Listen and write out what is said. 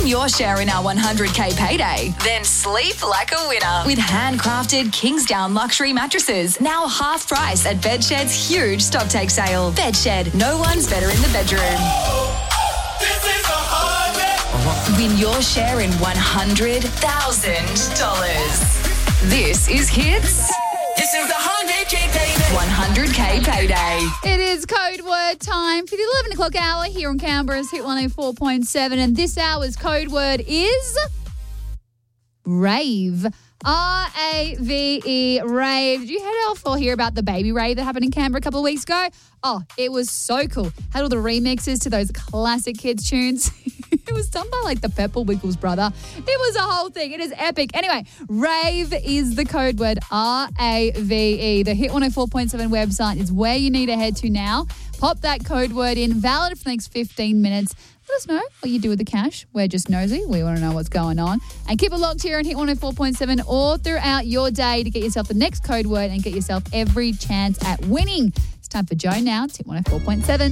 your share in our 100K payday. Then sleep like a winner with handcrafted Kingsdown luxury mattresses. Now half price at Bedshed's huge stocktake sale. Bedshed, no one's better in the bedroom. Win your share in $100,000. This is Hits. This is the 100K payday. 100K payday. It is code word time for the 11 o'clock hour here on Canberra's Hit 104.7. And this hour's code word is rave. R-A-V-E, rave. Did you head off or hear about the baby rave that happened in Canberra a couple of weeks ago? Oh, it was so cool. Had all the remixes to those classic kids tunes. It was done by like the Pepper Wiggles brother. It was a whole thing. It is epic. Anyway, rave is the code word, R-A-V-E. The Hit 104.7 website is where you need to head to now. Pop that code word in, valid for the next 15 minutes. Let us know what you do with the cash. We're just nosy. We want to know what's going on. And keep it locked here on Hit 104.7 all throughout your day to get yourself the next code word and get yourself every chance at winning. It's time for Joe now. It's Hit 104.7.